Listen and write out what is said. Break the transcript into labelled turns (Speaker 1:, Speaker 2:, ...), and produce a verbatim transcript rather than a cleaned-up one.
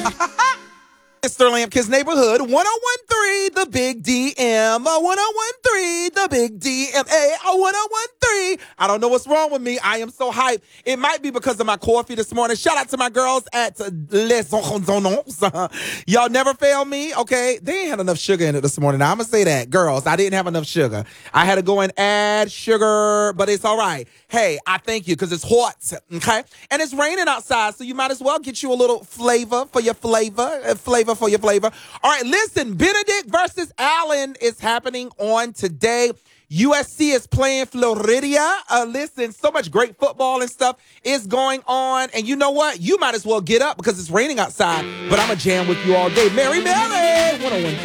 Speaker 1: Mister Lampkin's Neighborhood, one oh one point three, the Big D M, uh, one oh one point three, the Big D M A, uh, one oh one point three. I don't know what's wrong with me. I am so hyped. It might be because of my coffee this morning. Shout out to my girls at Les Zonzons. Y'all never fail me, okay? They ain't had enough sugar in it this morning. Now, I'm going to say that. Girls, I didn't have enough sugar. I had to go and add sugar, but it's all right. Hey, I thank you because it's hot, okay? And it's raining outside, so you might as well get you a little flavor for your flavor, uh, flavor for your flavor. All right, listen, Benedict versus Allen is happening on today. U S C is playing Florida. Uh, listen, so much great football and stuff is going on. And you know what? You might as well get up because it's raining outside. But I'm going to jam with you all day. Mary Mary, one oh one point three.